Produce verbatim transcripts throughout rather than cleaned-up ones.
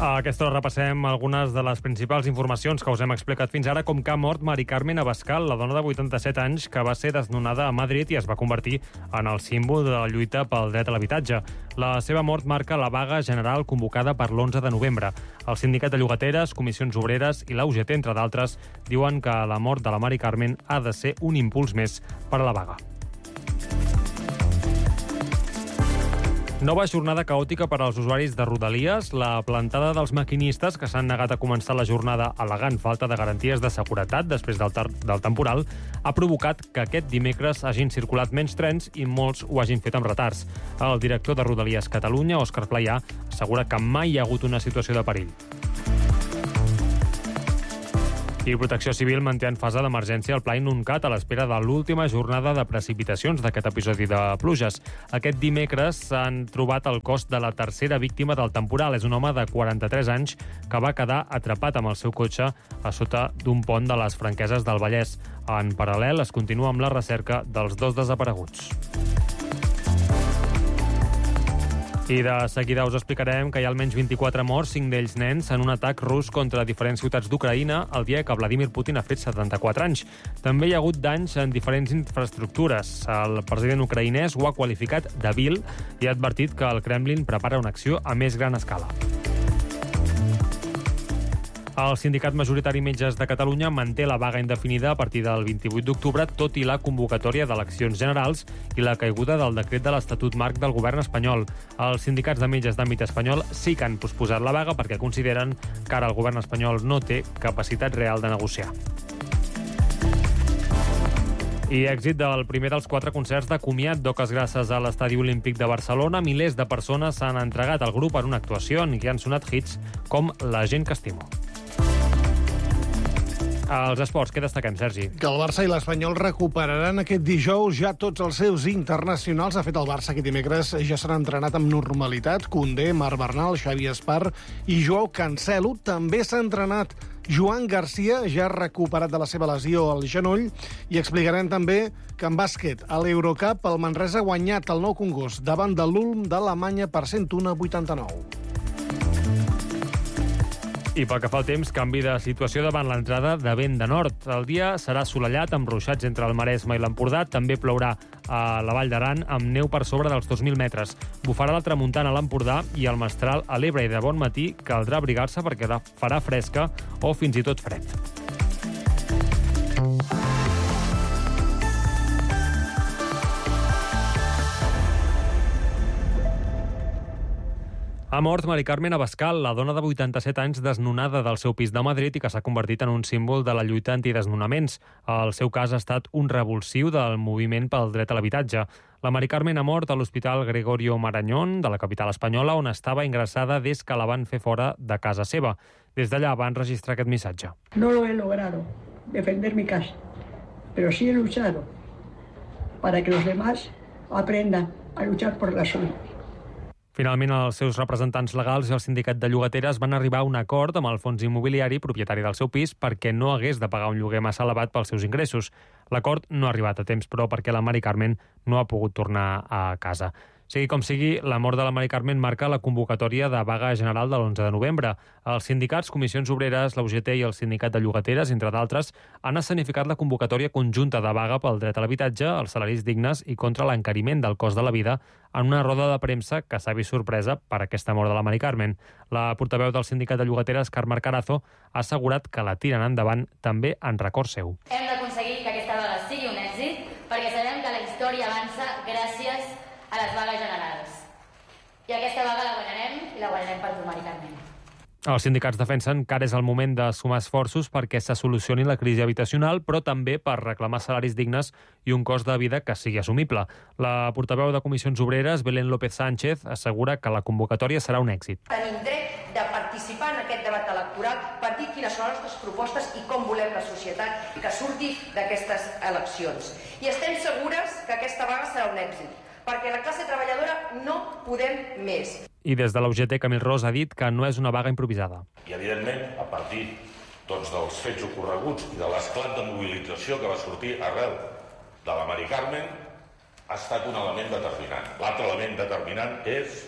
A aquesta hora repassem algunes de les principals informacions que us hem explicat fins ara, com que ha mort Mari Carmen Abascal, la dona de vuitanta-set anys que va ser desnonada a Madrid i es va convertir en el símbol de la lluita pel dret a l'habitatge. La seva mort marca la vaga general convocada per l'onze de novembre. El Sindicat de Llogateres, Comissions Obreres i la U G T, entre d'altres, diuen que la mort de la Mari Carmen ha de ser un impuls més per a la vaga. Nova jornada caòtica per als usuaris de Rodalies. La plantada dels maquinistes, que s'han negat a començar la jornada al·legant falta de garanties de seguretat després del, del temporal, ha provocat que aquest dimecres hagin circulat menys trens i molts ho hagin fet amb retards. El director de Rodalies Catalunya, Òscar Playà, assegura que mai hi ha hagut una situació de perill. I Protecció Civil manté en fase d'emergència el Pla Inuncat a l'espera de l'última jornada de precipitacions d'aquest episodi de pluges. Aquest dimecres s'han trobat el cos de la tercera víctima del temporal. És un home de quaranta-tres anys que va quedar atrapat amb el seu cotxe a sota d'un pont de les Franqueses del Vallès. En paral·lel, es continua amb la recerca dels dos desapareguts. I de seguida us explicarem que hi ha almenys vint-i-quatre morts, cinc d'ells nens, en un atac rus contra diferents ciutats d'Ucraïna el dia que Vladimir Putin ha fet setanta-quatre anys. També hi ha hagut danys en diferents infraestructures. El president ucraïnès ho ha qualificat de vil i ha advertit que el Kremlin prepara una acció a més gran escala. El Sindicat Majoritari Metges de Catalunya manté la vaga indefinida a partir del vint-i-vuit d'octubre, tot i la convocatòria d'eleccions generals i la caiguda del decret de l'Estatut Marc del govern espanyol. Els sindicats de metges d'àmbit espanyol sí que han posposat la vaga perquè consideren que ara el govern espanyol no té capacitat real de negociar. I èxit del primer dels quatre concerts de comiat d'Oques Grasses a l'Estadi Olímpic de Barcelona. Milers de persones s'han entregat al grup en una actuació en què han sonat hits com La gent que estimo. Els esports, què destaquem, Sergi? Que el Barça i l'Espanyol recuperaran aquest dijous ja tots els seus internacionals. De fet, el Barça aquest dimecres ja s'han entrenat amb normalitat. Koundé, Marc Bernal, Xavi Espar i Joao Cancelo. També s'ha entrenat Joan Garcia, ja recuperat de la seva lesió al genoll. I explicarem també que en bàsquet, a l'Eurocup, el Manresa ha guanyat el Nou Congost davant de l'Ulm d'Alemanya per cent un a vuitanta-nou. I pel que fa al temps, canvi de situació davant l'entrada de vent de nord. El dia serà assolellat amb ruixats entre el Maresme i l'Empordà. També plourà a la Vall d'Aran amb neu per sobre dels dos mil metres. Bufarà la tramuntana a l'Empordà i el mestral a l'Ebre, i de bon matí caldrà abrigar-se perquè farà fresca o fins i tot fred. Ha mort Mari Carmen Abascal, la dona de vuitanta-set anys desnonada del seu pis de Madrid i que s'ha convertit en un símbol de la lluita antidesnonaments. El seu cas ha estat un revulsiu del moviment pel dret a l'habitatge. La Mari Carmen ha mort a l'Hospital Gregorio Marañón de la capital espanyola, on estava ingressada des que la van fer fora de casa seva. Des d'allà van registrar aquest missatge. No lo he logrado defender mi casa, pero sí he luchado para que los demás aprendan a luchar por la suya. Finalment, els seus representants legals i el sindicat de llogateres van arribar a un acord amb el fons immobiliari propietari del seu pis perquè no hagués de pagar un lloguer massa elevat pels seus ingressos. L'acord no ha arribat a temps, però, perquè la Mari Carmen no ha pogut tornar a casa. Sigui com sigui, la mort de la Mari Carmen marca la convocatòria de vaga general de l'onze de novembre. Els sindicats, Comissions Obreres, la U G T i el Sindicat de Llogateres, entre d'altres, han escenificat la convocatòria conjunta de vaga pel dret a l'habitatge, els salaris dignes i contra l'encariment del cost de la vida en una roda de premsa que s'ha vist sorpresa per aquesta mort de la Mari Carmen. La portaveu del Sindicat de Llogateres, Carme Carazo, ha assegurat que la tiren endavant també en record seu. Hem d'aconseguir que aquesta vaga sigui un èxit perquè sabem que la història avança gràcies a les vagues generals. I aquesta vaga la guanyarem i la guanyarem per tu, Mari Carmen. Els sindicats defensen que ara és el moment de sumar esforços perquè se solucioni la crisi habitacional, però també per reclamar salaris dignes i un cost de vida que sigui assumible. La portaveu de Comissions Obreres, Belén López Sánchez, assegura que la convocatòria serà un èxit. Tenim dret de participar en aquest debat electoral per dir quines són les nostres propostes i com volem la societat que surti d'aquestes eleccions. I estem segures que aquesta vaga serà un èxit, perquè la classe treballadora no podem més. I des de la U G T, Camil Ros ha dit que no és una vaga improvisada. I, evidentment, a partir doncs, dels fets ocorreguts i de l'esclat de mobilització que va sortir arrel de la Mari Carmen, ha estat un element determinant. L'altre element determinant és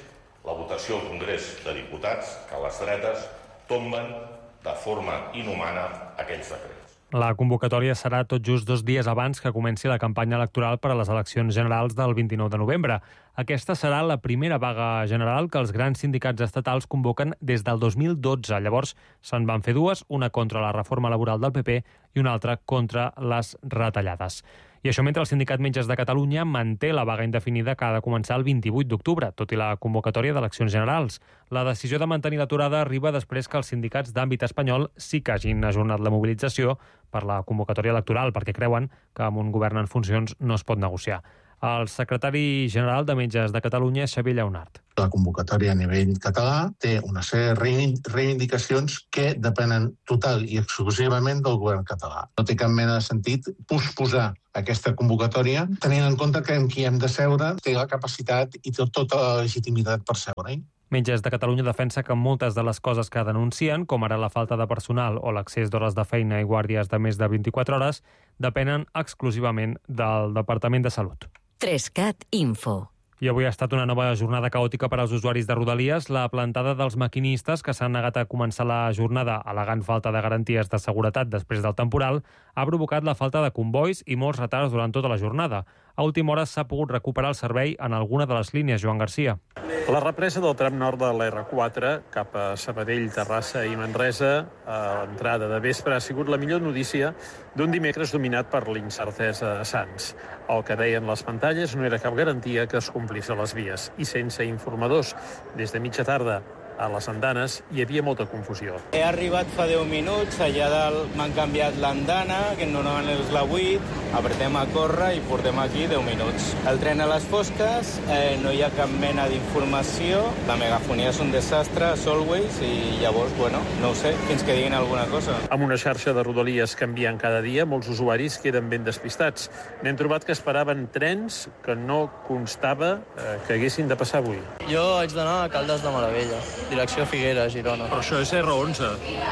la votació al Congrés de Diputats que les dretes tomben de forma inhumana aquells decrets. La convocatòria serà tot just dos dies abans que comenci la campanya electoral per a les eleccions generals del vint-i-nou de novembre. Aquesta serà la primera vaga general que els grans sindicats estatals convoquen des del dos mil dotze. Llavors se'n van fer dues, una contra la reforma laboral del P P i una altra contra les retallades. I això mentre el Sindicat Metges de Catalunya manté la vaga indefinida que ha de començar el vint-i-vuit d'octubre, tot i la convocatòria d'eleccions generals. La decisió de mantenir l'aturada arriba després que els sindicats d'àmbit espanyol sí que hagin ajornat la mobilització per la convocatòria electoral, perquè creuen que amb un govern en funcions no es pot negociar. El secretari general de Metges de Catalunya és Xavier Lleonart. La convocatòria a nivell català té una sèrie de reivindicacions que depenen total i exclusivament del govern català. No té cap mena de sentit posposar aquesta convocatòria, tenint en compte que amb qui hem de seure té la capacitat i té tota la legitimitat per seure-hi. Metges de Catalunya defensa que moltes de les coses que denuncien, com ara la falta de personal o l'accés d'hores de feina i guàrdies de més de vint-i-quatre hores, depenen exclusivament del Departament de Salut. Trescat Info. I avui ha estat una nova jornada caòtica per als usuaris de Rodalies. La plantada dels maquinistes, que s'han negat a començar la jornada al·legant falta de garanties de seguretat després del temporal, ha provocat la falta de convois i molts retards durant tota la jornada. A última hora s'ha pogut recuperar el servei en alguna de les línies, Joan Garcia. La represa del tram nord de l'R quatre cap a Sabadell, Terrassa i Manresa a l'entrada de vespre ha sigut la millor notícia d'un dimecres dominat per l'incertesa a Sants. El que deien les pantalles no era cap garantia que es complís a les vies i sense informadors. Des de mitja tarda a les andanes hi havia molta confusió. He arribat fa deu minuts, allà dalt m'han canviat l'andana, que normalment és la vuit, apretem a córrer i portem aquí deu minuts. El tren a les fosques, eh, no hi ha cap mena d'informació, la megafonia és un desastre, Solways, i llavors, bueno, no ho sé, fins que diguin alguna cosa. Amb una xarxa de rodalies canviant cada dia, molts usuaris queden ben despistats. N'hem trobat que esperaven trens que no constava eh, que haguessin de passar avui. Jo haig d'anar a Caldes de Maravella, direcció Figueres, Girona. Però això és R onze.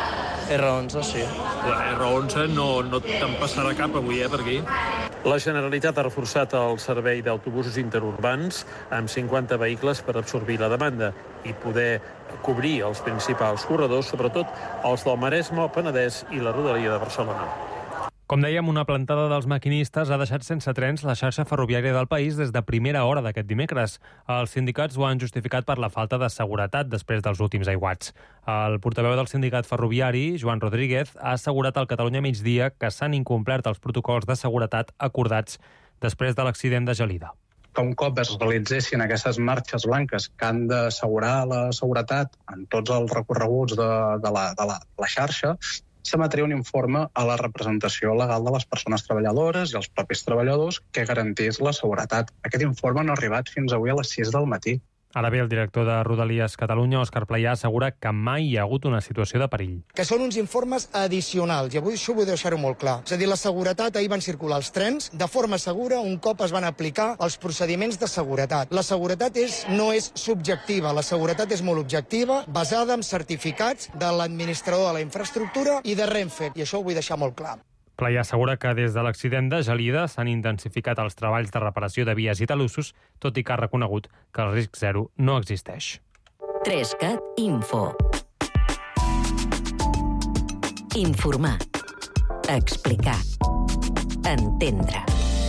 R onze, sí. La R onze no, no te'n passarà cap avui, eh, per aquí. La Generalitat ha reforçat el servei d'autobusos interurbans amb cinquanta vehicles per absorbir la demanda i poder cobrir els principals corredors, sobretot els del Maresme, el Penedès i la Rodalia de Barcelona. Com dèiem, una plantada dels maquinistes ha deixat sense trens la xarxa ferroviària del país des de primera hora d'aquest dimecres. Els sindicats ho han justificat per la falta de seguretat després dels últims aiguats. El portaveu del sindicat ferroviari, Joan Rodríguez, ha assegurat al Catalunya Migdia que s'han incomplert els protocols de seguretat acordats després de l'accident de Gelida. Que un cop es realitzessin aquestes marxes blanques que han d'assegurar la seguretat en tots els recorreguts de, de, la, de la, la xarxa, s'emetria un informe a la representació legal de les persones treballadores i els propis treballadors que garantís la seguretat. Aquest informe no ha arribat fins avui a les sis del matí. Ara bé, el director de Rodalies Catalunya, Òscar Playà, assegura que mai hi ha hagut una situació de perill. Que són uns informes addicionals, i avui això vull deixar-ho molt clar. És a dir, la seguretat, ahir van circular els trens de forma segura un cop es van aplicar els procediments de seguretat. La seguretat és, no és subjectiva, la seguretat és molt objectiva, basada en certificats de l'administrador de la infraestructura i de Renfe, i això ho vull deixar molt clar. Playà assegura que des de l'accident de Gelida s'han intensificat els treballs de reparació de vies i talussos, tot i que ha reconegut que el risc zero no existeix. Trescat Info. Informar. Explicar. Entendre.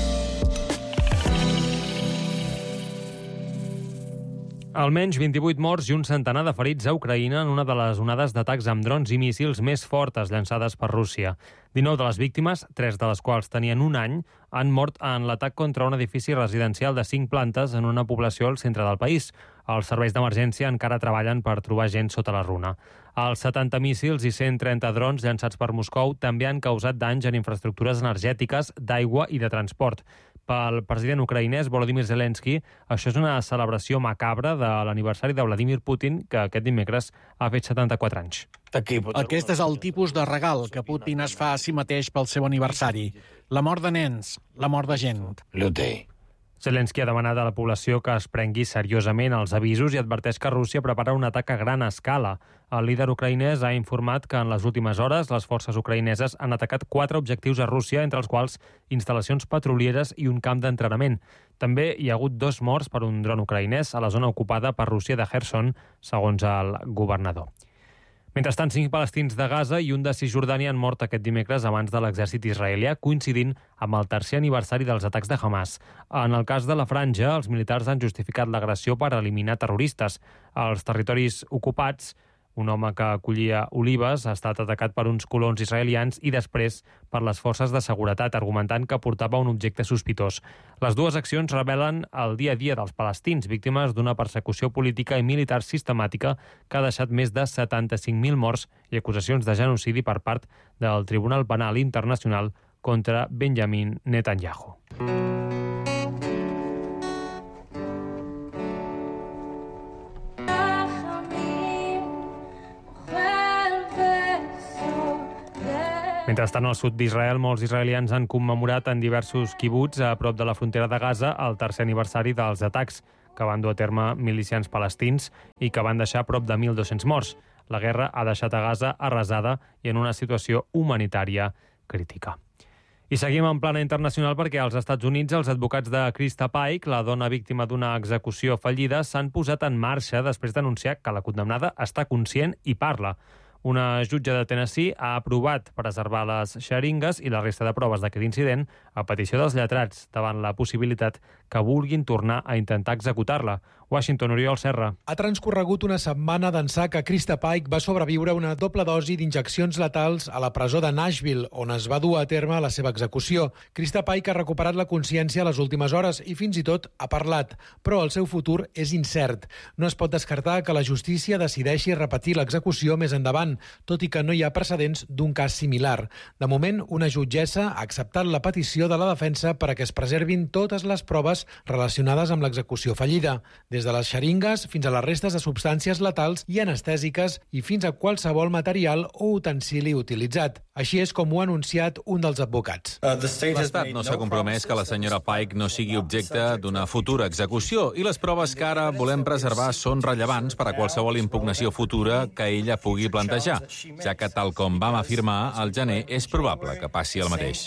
Almenys vint-i-vuit morts i un centenar de ferits a Ucraïna en una de les onades d'atacs amb drons i míssils més fortes llançades per Rússia. dinou de les víctimes, tres de les quals tenien un any, han mort en l'atac contra un edifici residencial de cinc plantes en una població al centre del país. Els serveis d'emergència encara treballen per trobar gent sota la runa. Els setanta míssils i cent trenta drons llançats per Moscou també han causat danys en infraestructures energètiques, d'aigua i de transport. Pel president ucraïnès Volodymyr Zelensky, això és una celebració macabra de l'aniversari de Vladimir Putin, que aquest dimecres ha fet setanta-quatre anys. Aquest és el tipus de regal que Putin es fa a si mateix pel seu aniversari. La mort de nens, la mort de gent. Zelensky ha demanat a la població que es prengui seriosament els avisos i adverteix que Rússia prepara un atac a gran escala. El líder ucraïnès ha informat que en les últimes hores les forces ucraïneses han atacat quatre objectius a Rússia, entre els quals instal·lacions petrolieres i un camp d'entrenament. També hi ha hagut dos morts per un dron ucraïnès a la zona ocupada per Rússia de Kherson, segons el governador. Mentrestant, cinc palestins de Gaza i un de Cisjordània han mort aquest dimecres abans de l'exèrcit israelià, coincidint amb el tercer aniversari dels atacs de Hamas. En el cas de la Franja, els militars han justificat l'agressió per eliminar terroristes. Als territoris ocupats, un home que acollia olives ha estat atacat per uns colons israelians i després per les forces de seguretat, argumentant que portava un objecte sospitós. Les dues accions revelen el dia a dia dels palestins, víctimes d'una persecució política i militar sistemàtica que ha deixat més de setanta-cinc mil morts i acusacions de genocidi per part del Tribunal Penal Internacional contra Benjamin Netanyahu. Mentrestant, al sud d'Israel, molts israelians han commemorat en diversos quibuts a prop de la frontera de Gaza el tercer aniversari dels atacs que van dur a terme milicians palestins i que van deixar prop de mil dos-cents morts. La guerra ha deixat a Gaza arrasada i en una situació humanitària crítica. I seguim en plana internacional perquè als Estats Units els advocats de Krista Pike, la dona víctima d'una execució fallida, s'han posat en marxa després d'anunciar que la condemnada està conscient i parla. Una jutge de Tennessee ha aprovat preservar les xeringues i la resta de proves d'aquest incident a petició dels lletrats davant la possibilitat que vulguin tornar a intentar executar-la. Washington, Oriol Serra. Ha transcorregut una setmana d'ençà que Krista Pike va sobreviure a una doble dosi d'injeccions letals a la presó de Nashville, on es va dur a terme la seva execució. Krista Pike ha recuperat la consciència a les últimes hores i fins i tot ha parlat, però el seu futur és incert. No es pot descartar que la justícia decideixi repetir l'execució més endavant, tot i que no hi ha precedents d'un cas similar. De moment, una jutgessa ha acceptat la petició de la defensa per a que es preservin totes les proves relacionades amb l'execució fallida, des de les xeringues fins a les restes de substàncies letals i anestèsiques i fins a qualsevol material o utensili utilitzat. Així és com ho ha anunciat un dels advocats. L'Estat no s'ha compromès que la senyora Pike no sigui objecte d'una futura execució i les proves que ara volem preservar són rellevants per a qualsevol impugnació futura que ella pugui plantejar, ja que, tal com vam afirmar al gener, és probable que passi el mateix.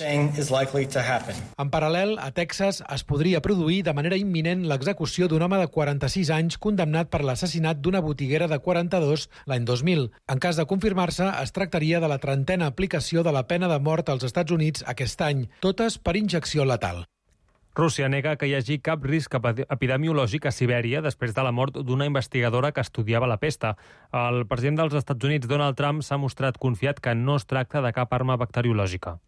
En paral·lel, a Texas es podria produir de manera imminent l'execució d'un home de quaranta-sis anys condemnat per l'assassinat d'una botiguera de quaranta-dos l'any dos mil. En cas de confirmar-se, es tractaria de la trentena aplicació de la pena de mort als Estats Units aquest any, totes per injecció letal. Rússia nega que hi hagi cap risc epidemiològic a Sibèria després de la mort d'una investigadora que estudiava la pesta. El president dels Estats Units, Donald Trump, s'ha mostrat confiat que no es tracta de cap arma bacteriològica.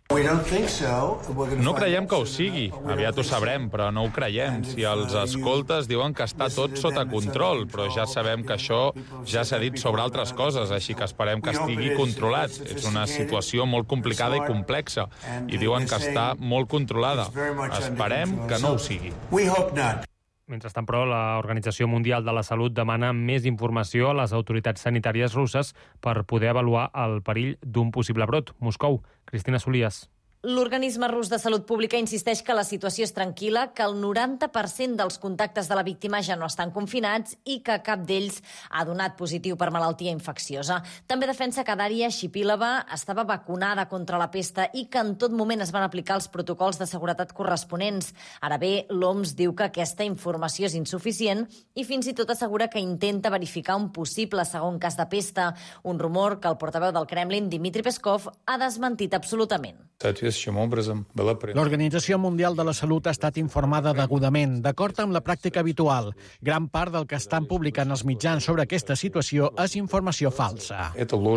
No creiem que ho sigui. Aviat ho sabrem, però no ho creiem. Si els escoltes diuen que està tot sota control, però ja sabem que això ja s'ha dit sobre altres coses, així que esperem que estigui controlat. És una situació molt complicada i complexa, i diuen que està molt controlada. Esperem que no ho sigui. Mentrestant, però, l'Organització Mundial de la Salut demana més informació a les autoritats sanitàries russes per poder avaluar el perill d'un possible brot. Moscou, Cristina Solías. L'organisme rus de salut pública insisteix que la situació és tranquil·la, que el noranta per cent dels contactes de la víctima ja no estan confinats i que cap d'ells ha donat positiu per malaltia infecciosa. També defensa que Daria Shipilova estava vacunada contra la pesta i que en tot moment es van aplicar els protocols de seguretat corresponents. Ara bé, l'O M S diu que aquesta informació és insuficient i fins i tot assegura que intenta verificar un possible segon cas de pesta, un rumor que el portaveu del Kremlin, Dmitry Peskov, ha desmentit absolutament. L'Organització Mundial de la Salut ha estat informada degudament, d'acord amb la pràctica habitual. Gran part del que estan publicant els mitjans sobre aquesta situació és informació falsa.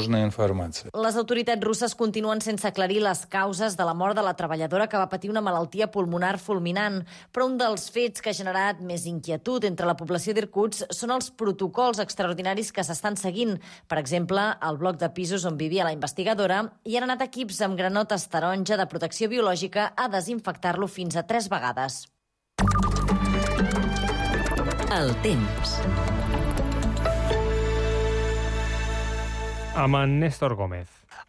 Les autoritats russes continuen sense aclarir les causes de la mort de la treballadora que va patir una malaltia pulmonar fulminant, però un dels fets que ha generat més inquietud entre la població d'Irkutsk són els protocols extraordinaris que s'estan seguint. Per exemple, al bloc de pisos on vivia la investigadora hi han anat equips amb granotes taronja de protecció biològica a desinfectar-lo fins a tres vegades. El temps. Amb en Néstor Gómez.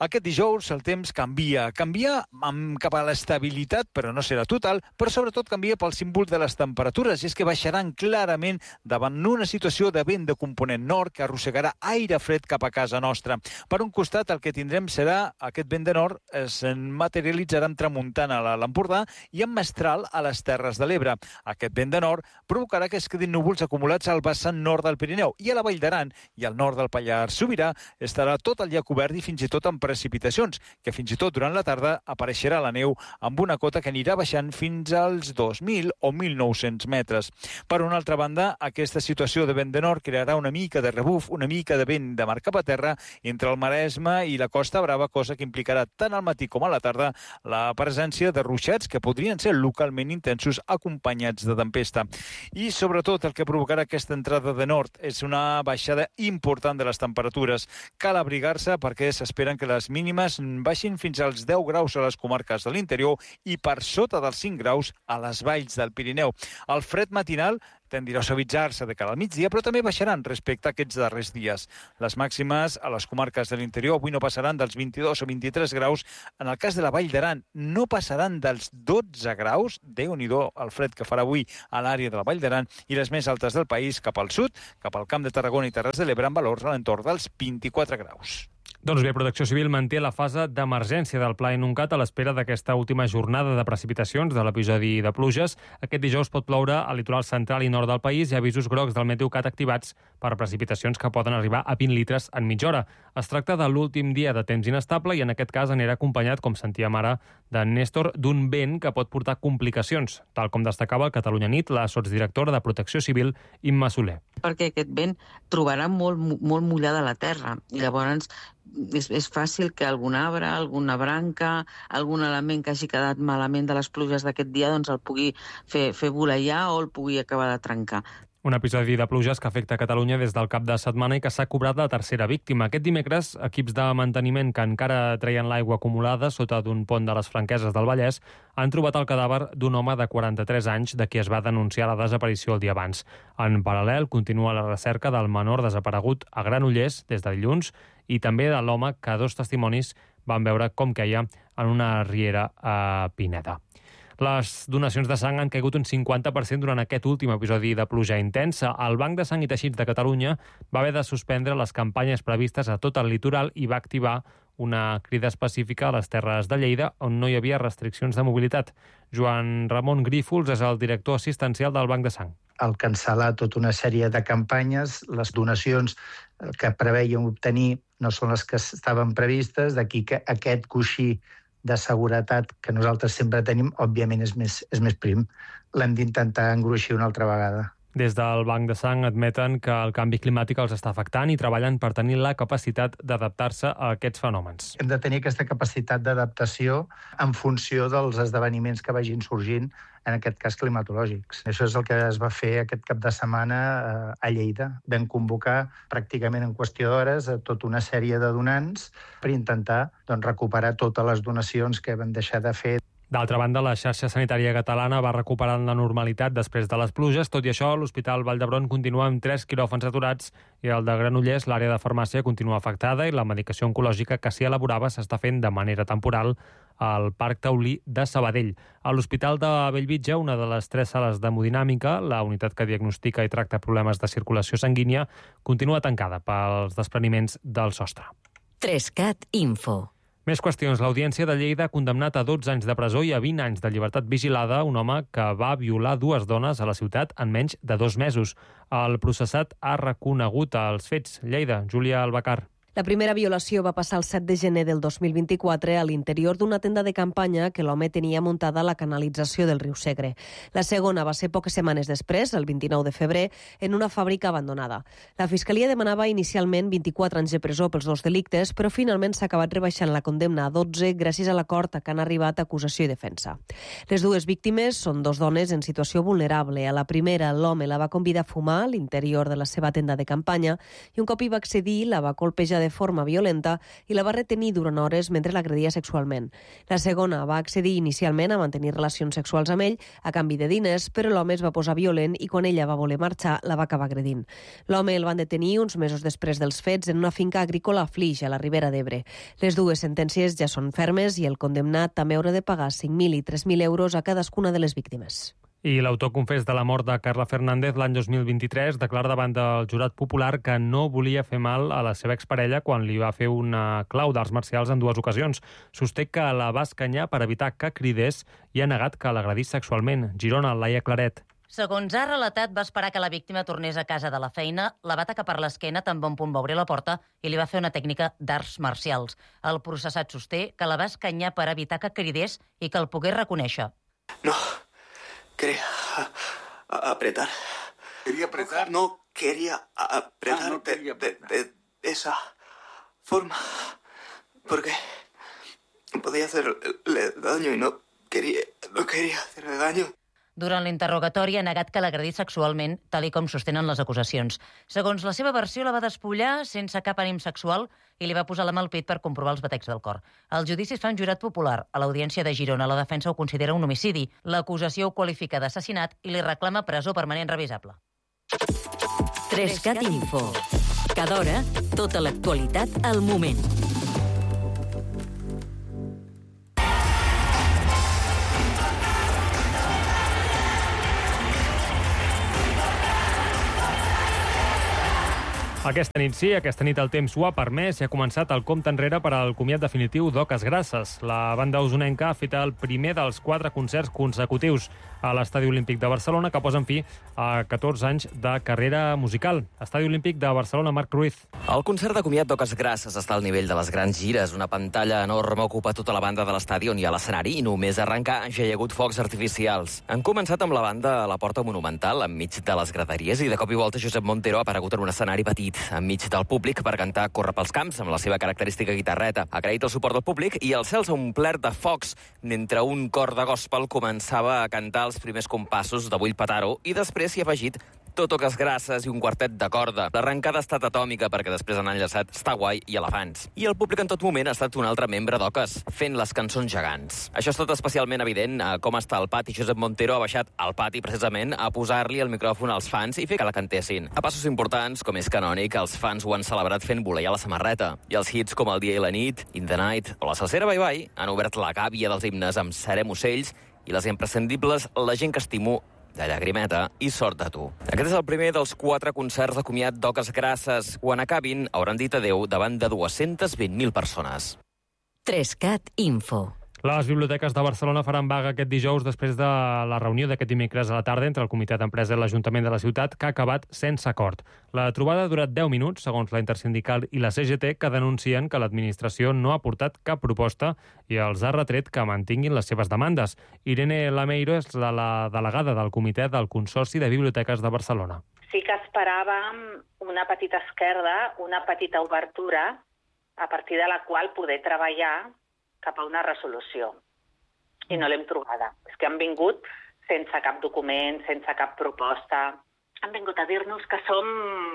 Aquest dijous el temps canvia. Canvia cap a l'estabilitat, però no serà total, però sobretot canvia pel símbol de les temperatures, i és que baixaran clarament davant una situació de vent de component nord que arrossegarà aire fred cap a casa nostra. Per un costat, el que tindrem serà aquest vent de nord es materialitzarà amb tramuntana a l'Empordà i amb mestral a les Terres de l'Ebre. Aquest vent de nord provocarà que es quedin núvols acumulats al vessant nord del Pirineu, i a la Vall d'Aran i al nord del Pallars Sobirà estarà tot el dia cobert i fins i tot amb precipitacions, que fins i tot durant la tarda apareixerà la neu amb una cota que anirà baixant fins als dos mil o mil nou-cents metres. Per una altra banda, aquesta situació de vent de nord crearà una mica de rebuf, una mica de vent de mar cap a terra entre el Maresme i la Costa Brava, cosa que implicarà tant al matí com a la tarda la presència de ruixats que podrien ser localment intensos acompanyats de tempesta. I sobretot el que provocarà aquesta entrada de nord és una baixada important de les temperatures. Cal abrigar-se perquè s'esperen que les mínimes baixin fins als deu graus a les comarques de l'interior i per sota dels cinc graus a les valls del Pirineu. El fred matinal tendirà a suavitzar-se de cara al migdia, però també baixaran respecte a aquests darrers dies. Les màximes a les comarques de l'interior avui no passaran dels vint-i-dos o vint-i-tres graus. En el cas de la Vall d'Aran no passaran dels dotze graus. Déu-n'hi-do el fred que farà avui a l'àrea de la Vall d'Aran, i les més altes del país cap al sud, cap al Camp de Tarragona i Terres de l'Ebre, amb valors a l'entorn dels vint-i-quatre graus. Doncs bé, Protecció Civil manté la fase d'emergència del Pla Inuncat a l'espera d'aquesta última jornada de precipitacions de l'episodi de pluges. Aquest dijous pot ploure al litoral central i nord del país i avisos grocs del Meteocat activats per precipitacions que poden arribar a vint litres en mitja hora. Es tracta de l'últim dia de temps inestable i en aquest cas anirà acompanyat, com sentíem ara, de Néstor, d'un vent que pot portar complicacions, tal com destacava el Catalunya Nit la sotsdirectora de Protecció Civil, Imma Soler. Perquè aquest vent trobarà molt, molt mullada la terra i llavors és, és fàcil que algun arbre, alguna branca, algun element que hagi quedat malament de les pluges d'aquest dia doncs el pugui fer, fer voleiar o el pugui acabar de trencar. Un episodi de pluges que afecta Catalunya des del cap de setmana i que s'ha cobrat la tercera víctima. Aquest dimecres, equips de manteniment que encara treien l'aigua acumulada sota d'un pont de les Franqueses del Vallès han trobat el cadàver d'un home de quaranta-tres anys de qui es va denunciar la desaparició el dia abans. En paral·lel, continua la recerca del menor desaparegut a Granollers des de dilluns i també de l'home que dos testimonis van veure com queia en una riera a Pineda. Les donacions de sang han caigut un cinquanta per cent durant aquest últim episodi de pluja intensa. El Banc de Sang i Teixits de Catalunya va haver de suspendre les campanyes previstes a tot el litoral i va activar una crida específica a les Terres de Lleida, on no hi havia restriccions de mobilitat. Joan Ramon Grífols és el director assistencial del Banc de Sang. Al cancel·lar tota una sèrie de campanyes, les donacions que preveien obtenir no són les que estaven previstes, d'aquí que aquest coixí de seguretat que nosaltres sempre tenim, òbviament és més, és més prim. L'hem d'intentar engruixir una altra vegada. Des del Banc de Sang admeten que el canvi climàtic els està afectant i treballen per tenir la capacitat d'adaptar-se a aquests fenòmens. Hem de tenir aquesta capacitat d'adaptació en funció dels esdeveniments que vagin sorgint, en aquest cas climatològics. Això és el que es va fer aquest cap de setmana a Lleida. Vam convocar pràcticament en qüestió d'hores a tota una sèrie de donants per intentar doncs, recuperar totes les donacions que vam deixar de fer. D'altra banda, la xarxa sanitària catalana va recuperant la normalitat després de les pluges. Tot i això, l'Hospital Vall d'Hebron continua amb tres quiròfans aturats i el de Granollers, l'àrea de farmàcia, continua afectada i la medicació oncològica que s'hi elaborava s'està fent de manera temporal al Parc Taulí de Sabadell. A l'Hospital de Bellvitge, una de les tres sales d'hemodinàmica, la unitat que diagnostica i tracta problemes de circulació sanguínia, continua tancada pels despreniments del sostre. Trescat Info. Més qüestions. L'Audiència de Lleida ha condemnat a dotze anys de presó i a vint anys de llibertat vigilada un home que va violar dues dones a la ciutat en menys de dos mesos. El processat ha reconegut els fets. Lleida, Júlia Albacar. La primera violació va passar el set de gener del dos mil vint-i-quatre a l'interior d'una tenda de campanya que l'home tenia muntada a la canalització del riu Segre. La segona va ser poques setmanes després, el vint-i-nou de febrer, en una fàbrica abandonada. La Fiscalia demanava inicialment vint-i-quatre anys de presó pels dos delictes, però finalment s'ha acabat rebaixant la condemna a dotze gràcies a l'acord a què han arribat acusació i defensa. Les dues víctimes són dos dones en situació vulnerable. A la primera, l'home la va convidar a fumar a l'interior de la seva tenda de campanya i un cop hi va accedir la va colpejar de forma violenta i la va retenir durant hores mentre l'agredia sexualment. La segona va accedir inicialment a mantenir relacions sexuals amb ell a canvi de diners, però l'home es va posar violent i quan ella va voler marxar la va acabar agredint. L'home el van detenir uns mesos després dels fets en una finca agrícola a Flix, a la Ribera d'Ebre. Les dues sentències ja són fermes i el condemnat també haurà de pagar cinc mil i tres mil euros a cadascuna de les víctimes. I l'autor confés de la mort de Carla Fernández l'any dos mil vint-i-tres declara davant del jurat popular que no volia fer mal a la seva exparella quan li va fer una clau d'arts marcials en dues ocasions. Sosté que la va escanyar per evitar que cridés i ha negat que l'agredís sexualment. Girona, Laia Claret. Segons ha relatat, va esperar que la víctima tornés a casa de la feina, la va atacar per l'esquena tan bon punt va obrir la porta i li va fer una tècnica d'arts marcials. El processat sosté que la va escanyar per evitar que cridés i que el pogués reconèixer. No. Quería apretar. ¿Quería apretar? No, quería apretar, ah, no quería apretar. De, de, de esa forma. Porque podía hacerle daño y no quería, no quería hacerle daño. Durant l'interrogatori ha negat que l'agredís sexualment, tal i com sostenen les acusacions. Segons la seva versió, la va despullar sense cap ànim sexual i li va posar la mà al pit per comprovar els batecs del cor. El judici es fa en jurat popular. A l'Audiència de Girona la defensa ho considera un homicidi. L'acusació ho qualifica d'assassinat i li reclama presó permanent revisable. tres cat Info. Cada hora, tota l'actualitat al moment. Aquesta nit sí, aquesta nit el temps ho ha permès i ha començat el compte enrere per al comiat definitiu d'Oques Grasses. La banda usonenca ha fet el primer dels quatre concerts consecutius a l'Estadi Olímpic de Barcelona que posen fi a catorze anys de carrera musical. Estadi Olímpic de Barcelona, Marc Ruiz. El concert de comiat d'Oques Grasses està al nivell de les grans gires. Una pantalla enorme ocupa tota la banda de l'estadi on hi ha l'escenari i només arrencar ja hi ha hagut focs artificials. Han començat amb la banda a la Porta Monumental, enmig de les graderies, i de cop i volta Josep Montero ha aparegut en un escenari petit enmig del públic per cantar Corre pels camps amb la seva característica guitarreta. Ha agraït el suport del públic i el cel s'ha omplert de focs mentre un cor de gospel començava a cantar els primers compassos de Vull petar-ho i després s'hi ha afegit tot Oques Grasses i un quartet de corda. L'arrencada ha estat atòmica perquè després han enllaçat Està guai i Elefants. I el públic en tot moment ha estat un altre membre d'Oques, fent les cançons gegants. Això ha estat especialment evident a com està el pati. Josep Montero ha baixat al pati precisament a posar-li el micròfon als fans i fer que la cantessin. A passos importants, com és canònic, els fans ho han celebrat fent voleiar la samarreta. I els hits com El dia i la nit, In the night o La salsera Bye Bye han obert la gàbia dels himnes amb Serem ocells i les imprescindibles La gent que estimo, de Llagrimeta i Sort de tu. Aquest és el primer dels quatre concerts de comiat d'Oques Grasses. Quan acabin, hauran dit adeu davant de dues-centes vint mil persones. tres cat Info. Les biblioteques de Barcelona faran vaga aquest dijous després de la reunió d'aquest dimecres a la tarda entre el comitè d'empresa i l'Ajuntament de la ciutat, que ha acabat sense acord. La trobada ha durat deu minuts, segons la Intersindical i la C G T, que denuncien que l'administració no ha portat cap proposta i els ha retret que mantinguin les seves demandes. Irene Lameiro és la, la delegada del comitè del Consorci de Biblioteques de Barcelona. Sí que esperàvem una petita esquerda, una petita obertura, a partir de la qual poder treballar cap a una resolució. I no l'hem trobada. És que han vingut sense cap document, sense cap proposta. Han vingut a dir-nos que som,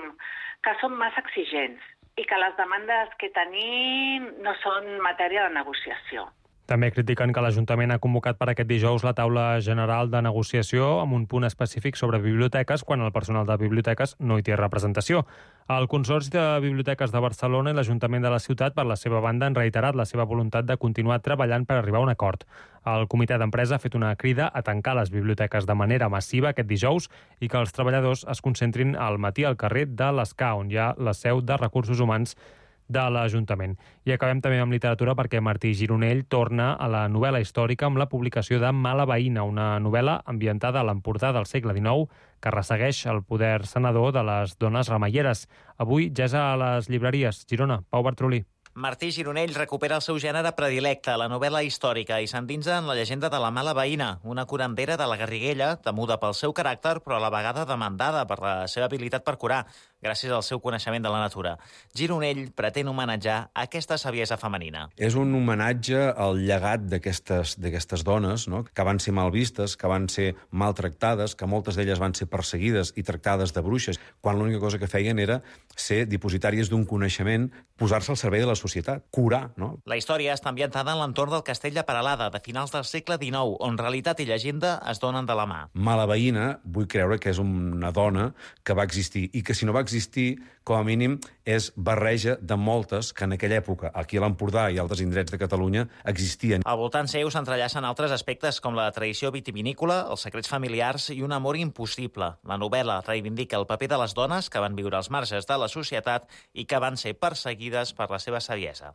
que som massa exigents i que les demandes que tenim no són matèria de negociació. També critiquen que l'Ajuntament ha convocat per aquest dijous la taula general de negociació amb un punt específic sobre biblioteques quan el personal de biblioteques no hi té representació. El Consorci de Biblioteques de Barcelona i l'Ajuntament de la ciutat, per la seva banda, han reiterat la seva voluntat de continuar treballant per arribar a un acord. El comitè d'empresa ha fet una crida a tancar les biblioteques de manera massiva aquest dijous i que els treballadors es concentrin al matí al carrer de l'Escà, on hi ha la seu de Recursos Humans de l'Ajuntament. I acabem també amb literatura perquè Martí Gironell torna a la novel·la històrica amb la publicació de Mala veïna, una novel·la ambientada a l'Empordà del segle dinou que ressegueix el poder senador de les dones remeieres. Avui ja és a les llibreries. Girona, Pau Bartrolí. Martí Gironell recupera el seu gènere predilecte, la novel·la històrica, i s'endinsa en la llegenda de la Mala veïna, una curandera de la Garriguella, temuda pel seu caràcter, però a la vegada demandada per la seva habilitat per curar. gràcies al seu coneixement de la natura. Gironell pretén homenatjar aquesta saviesa femenina. És un homenatge al llegat d'aquestes d'aquestes dones, no?, que van ser mal vistes, que van ser maltractades, que moltes d'elles van ser perseguides i tractades de bruixes, quan l'única cosa que feien era ser dipositàries d'un coneixement, posar-se al servei de la societat, curar, no? La història està ambientada en l'entorn del castell de Peralada, de finals del segle dinou, on realitat i llegenda es donen de la mà. Mala veïna, vull creure que és una dona que va existir, i que si no va existir, com a mínim, és barreja de moltes que en aquella època, aquí a l'Empordà i altres indrets de Catalunya, existien. Al voltant seu s'entrellacen altres aspectes com la tradició vitivinícola, els secrets familiars i un amor impossible. La novel·la reivindica el paper de les dones que van viure als marges de la societat i que van ser perseguides per la seva saviesa.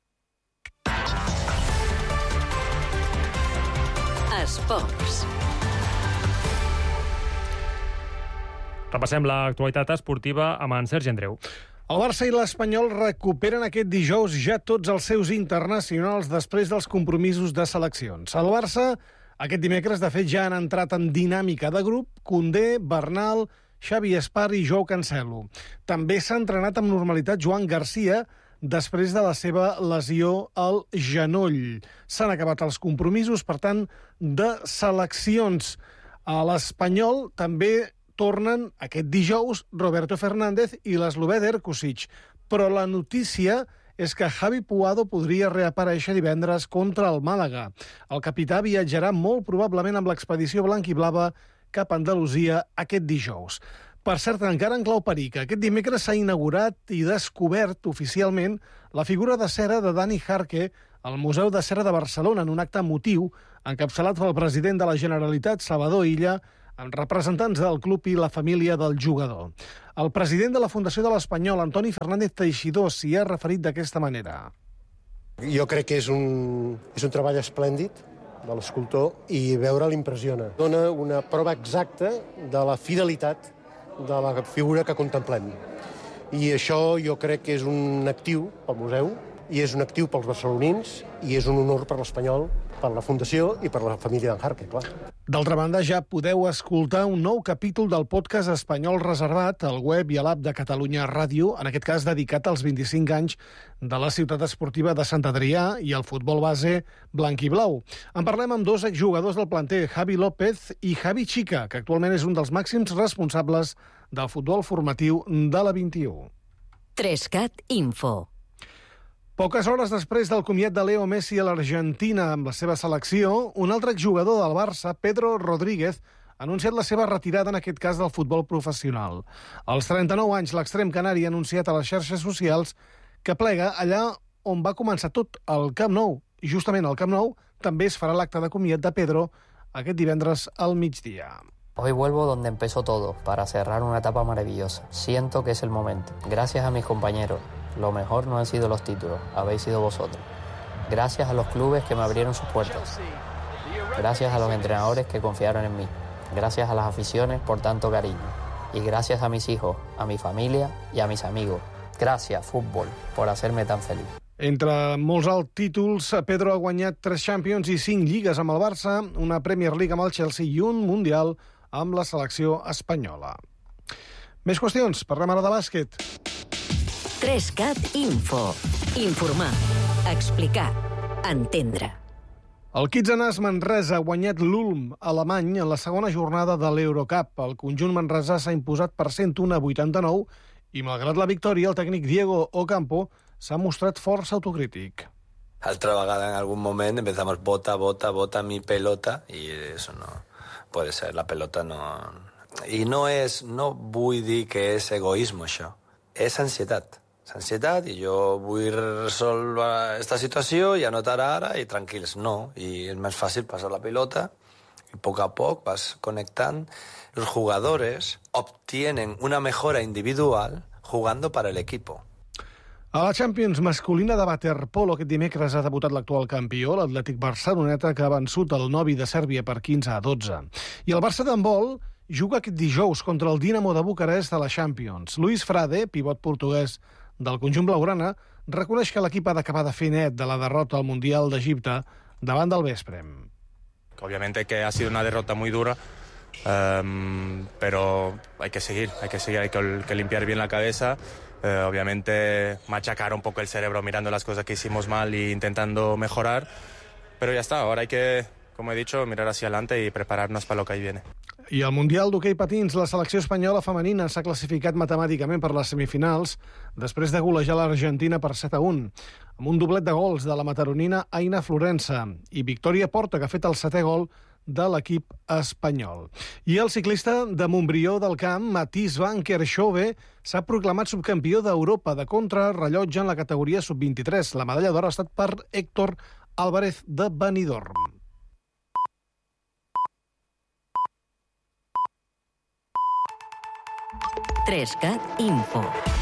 Esports. Repassem l'actualitat esportiva amb en Sergi Andreu. El Barça i l'Espanyol recuperen aquest dijous ja tots els seus internacionals després dels compromisos de seleccions. El Barça, aquest dimecres, de fet, ja han entrat en dinàmica de grup Koundé, Bernal, Xavi Espar i Joao Cancelo. També s'ha entrenat amb normalitat Joan Garcia després de la seva lesió al genoll. S'han acabat els compromisos, per tant, de seleccions. A l'Espanyol també tornen aquest dijous Roberto Fernández i l'eslovè Erkusic. Però la notícia és que Javi Puado podria reaparèixer divendres contra el Màlaga. El capità viatjarà molt probablement amb l'expedició blanquiblava cap a Andalusia aquest dijous. Per cert, encara en clau perica, aquest dimecres s'ha inaugurat i descobert oficialment la figura de cera de Dani Jarque al Museu de Cera de Barcelona en un acte emotiu encapçalat pel president de la Generalitat, Salvador Illa, amb representants del club i la família del jugador. El president de la Fundació de l'Espanyol, Antoni Fernández Teixidor, s'hi ha referit d'aquesta manera. Jo crec que és un, és un treball esplèndid de l'escultor i veure l'impressiona. Dona una prova exacta de la fidelitat de la figura que contemplem. I això jo crec que és un actiu pel museu, i és un actiu pels barcelonins, i és un honor per l'Espanyol, per la Fundació i per la família d'en Jarque, clar. D'altra banda, ja podeu escoltar un nou capítol del podcast espanyol reservat al web i a l'app de Catalunya Ràdio, en aquest cas dedicat als vint-i-cinc anys de la ciutat esportiva de Sant Adrià i al futbol base blanc i blau. En parlem amb dos exjugadors del planter, Javi López i Javi Chica, que actualment és un dels màxims responsables del futbol formatiu de la vint-i-u. Trescat Info. Poques hores després del comiat de Leo Messi a l'Argentina amb la seva selecció, un altre exjugador del Barça, Pedro Rodríguez, ha anunciat la seva retirada, en aquest cas del futbol professional. Als trenta-nou anys, l'extrem canari ha anunciat a les xarxes socials que plega allà on va començar tot, al Camp Nou. I justament al Camp Nou també es farà l'acte de comiat de Pedro aquest divendres al migdia. Hoy vuelvo donde empezó todo, para cerrar una etapa maravillosa. Siento que es el momento. Gracias a mis compañeros. Lo mejor no han sido los títulos, habéis sido vosotros. Gracias a los clubes que me abrieron sus puertas. Gracias a los entrenadores que confiaron en mí. Gracias a las aficiones por tanto cariño. Y gracias a mis hijos, a mi familia y a mis amigos. Gracias, fútbol, por hacerme tan feliz. Entre molts alts títols, Pedro ha guanyat tres Champions i cinc lligues amb el Barça, una Premier League amb el Chelsea i un Mundial amb la selecció espanyola. Més qüestions, parlem ara de bàsquet. Trescat Info. Informar, explicar, entendre. El Kitsanàs Manresa ha guanyat l'Ulm alemany en la segona jornada de l'Eurocup. El conjunt manresà s'ha imposat per cent un a vuitanta-nou i, malgrat la victòria, el tècnic Diego Ocampo s'ha mostrat força autocrític. Altra vegada, en algun moment, empezamos bota, bota, bota mi pelota y eso no puede ser, la pelota no... I no és, no vull dir que és egoisme, això. És ansietat. És ansietat i jo vull resoldre aquesta situació i anotar ara i tranquils. No, i és més fàcil passar la pilota y poco a poco vas conectando. Los jugadores obtienen una mejora individual jugando para el equipo. A la Champions masculina de waterpolo aquest dimecres ha debutat l'actual campió, l'Atlètic Barceloneta, que ha vençut el Novi de Sèrbia per quinze a dotze. I el Barça d'handbol juga aquest dijous contra el Dinamo de Bucarest a la Champions. Luis Frade, pivot portuguès del conjunt blaugrana, reconeix que l'equip ha d'acabar de fer net de la derrota al Mundial d'Egipte davant del Vesprem. Obviamente que ha sido una derrota muy dura, Um, pero hay que seguir, hay que seguir, hay que, que limpiar bien la cabeza. Uh, obviamente machacar un poco el cerebro mirando las cosas que hicimos mal e intentando mejorar. Pero ya está, ahora hay que, como he dicho, mirar hacia adelante y prepararnos para lo que ahí viene. I al Mundial d'Hoquei Patins, la selecció espanyola femenina s'ha classificat matemàticament per les semifinals després de golejar l'Argentina per set a un, amb un doblet de gols de la mataronina Aina Florensa i Victòria Porta, que ha fet el setè gol de l'equip espanyol. I el ciclista de Montbrió del Camp, Mathies van Kerkhove, s'ha proclamat subcampió d'Europa de contrarrellotge en la categoria sub vint-i-tres. La medalla d'or ha estat per Héctor Álvarez de Benidorm. tres cat Info.